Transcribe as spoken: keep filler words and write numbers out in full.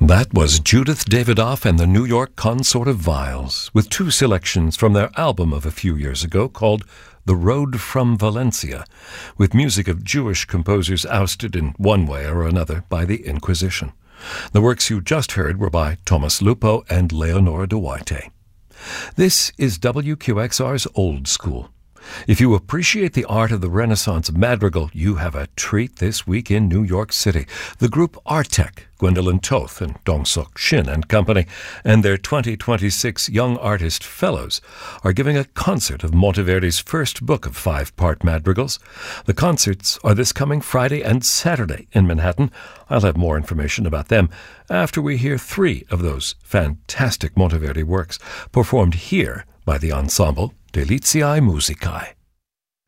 That was Judith Davidoff and the New York Consort of Viols, with two selections from their album of a few years ago called The Road from Valencia, with music of Jewish composers ousted in one way or another by the Inquisition. The works you just heard were by Thomas Lupo and Leonora Duarte. This is W Q X R's Old School. If you appreciate the art of the Renaissance madrigal, you have a treat this week in New York City. The group Artek, Gwendolyn Toth and Dong-Sok Shin and Company, and their twenty twenty-six Young Artist Fellows are giving a concert of Monteverdi's first book of five-part madrigals. The concerts are this coming Friday and Saturday in Manhattan. I'll have more information about them after we hear three of those fantastic Monteverdi works performed here by the ensemble Deliziae Musicae.